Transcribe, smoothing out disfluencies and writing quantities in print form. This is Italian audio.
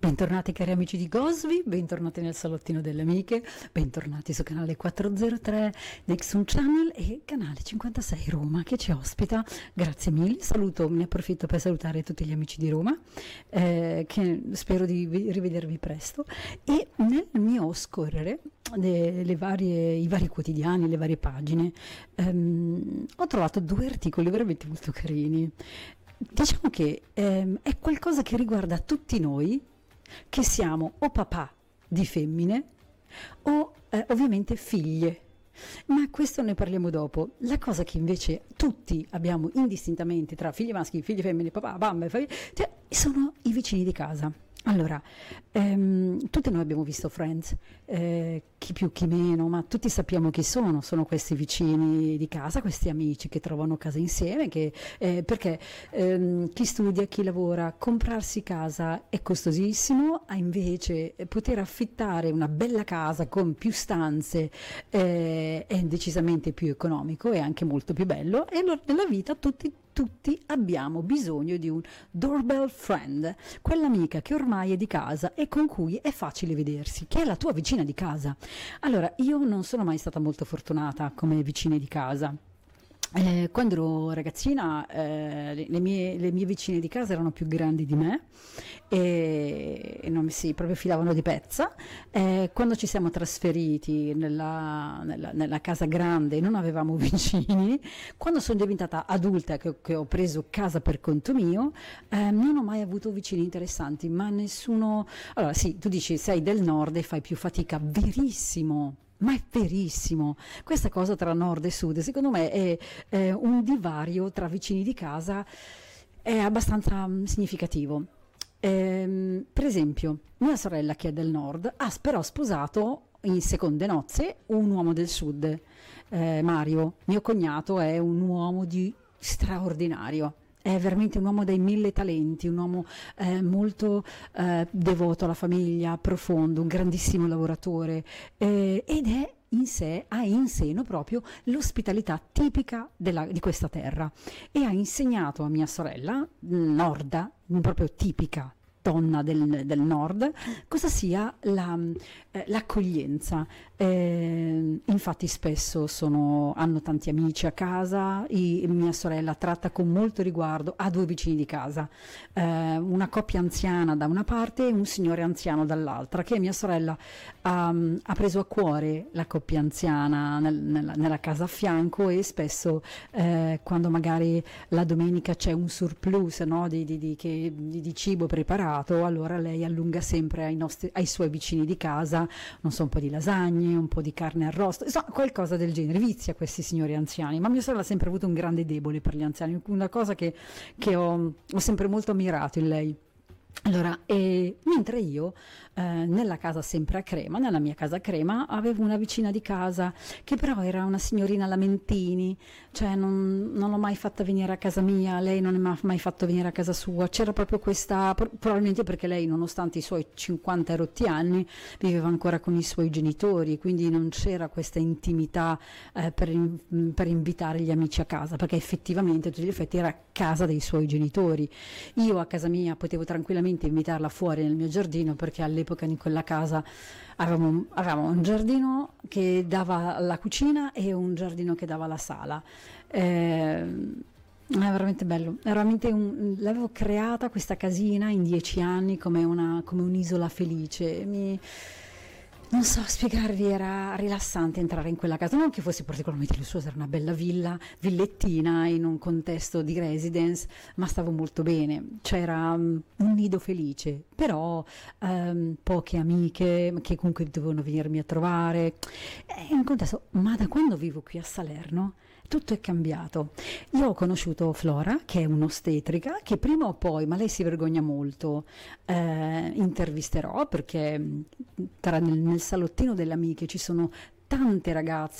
Bentornati cari amici di Gosby, bentornati nel salottino delle amiche, bentornati su canale 403 Nexon Channel e canale 56 Roma che ci ospita. Grazie mille, ne approfitto per salutare tutti gli amici di Roma, che spero di rivedervi presto, e nel mio scorrere i vari quotidiani, le varie pagine, ho trovato due articoli veramente molto carini. Diciamo che è qualcosa che riguarda tutti noi che siamo o papà di femmine o ovviamente figlie, ma questo ne parliamo dopo. La cosa che invece tutti abbiamo indistintamente tra figli maschi, figli femmine, papà, mamme, cioè, sono i vicini di casa. Allora, tutti noi abbiamo visto Friends, chi più chi meno, ma tutti sappiamo chi sono questi vicini di casa, questi amici che trovano casa insieme, perché chi studia, chi lavora, comprarsi casa è costosissimo, invece poter affittare una bella casa con più stanze è decisamente più economico e anche molto più bello, e allora nella vita tutti abbiamo bisogno di un doorbell friend, quell'amica che ormai è di casa e con cui è facile vedersi, che è la tua vicina di casa. Allora, io non sono mai stata molto fortunata come vicine di casa. Quando ero ragazzina le mie vicine di casa erano più grandi di me e non si proprio filavano di pezza. Quando ci siamo trasferiti nella casa grande non avevamo vicini. Quando sono diventata adulta che ho preso casa per conto mio, non ho mai avuto vicini interessanti, ma nessuno. Allora sì, tu dici sei del nord e fai più fatica, verissimo. Ma è verissimo, questa cosa tra nord e sud secondo me è un divario tra vicini di casa, è abbastanza significativo. Per esempio, mia sorella che è del nord ha però sposato in seconde nozze un uomo del sud, Mario, mio cognato è un uomo di straordinario. È veramente un uomo dai 1000 talenti, un uomo molto devoto alla famiglia, profondo, un grandissimo lavoratore, ed è ha in seno proprio l'ospitalità tipica di questa terra, e ha insegnato a mia sorella, norda, proprio tipica donna del nord, cosa sia l'accoglienza. Infatti spesso hanno tanti amici a casa, mia sorella tratta con molto riguardo, ha due vicini di casa, una coppia anziana da una parte e un signore anziano dall'altra, che mia sorella ha preso a cuore la coppia anziana nella casa a fianco, e spesso quando magari la domenica c'è un surplus, no, di cibo preparato, allora lei allunga sempre ai suoi vicini di casa, non so, un po' di lasagne, un po' di carne arrosto, insomma qualcosa del genere. Vizia questi signori anziani, ma mia sorella ha sempre avuto un grande debole per gli anziani, una cosa che ho sempre molto ammirato in lei. Allora, mentre io nella casa sempre a Crema, nella mia casa a Crema, avevo una vicina di casa che però era una signorina Lamentini, cioè non l'ho mai fatta venire a casa mia, lei non mi ha mai fatto venire a casa sua, c'era proprio questa, probabilmente perché lei, nonostante i suoi 50 rotti anni, viveva ancora con i suoi genitori, quindi non c'era questa intimità per invitare gli amici a casa, perché effettivamente a tutti gli effetti era casa dei suoi genitori. Io a casa mia potevo tranquillamente invitarla fuori nel mio giardino, perché all'epoca in quella casa avevamo un giardino che dava alla cucina e un giardino che dava alla sala. È veramente bello, l'avevo creata questa casina in 10 anni come un'isola felice. Non so spiegarvi, era rilassante entrare in quella casa, non che fosse particolarmente lussuosa, era una bella villettina in un contesto di residence, ma stavo molto bene, c'era un nido felice, però poche amiche che comunque dovevano venirmi a trovare, è un contesto. Ma da quando vivo qui a Salerno tutto è cambiato. Io ho conosciuto Flora, che è un'ostetrica, che prima o poi, ma lei si vergogna molto, intervisterò, perché nel salottino delle amiche ci sono tante ragazze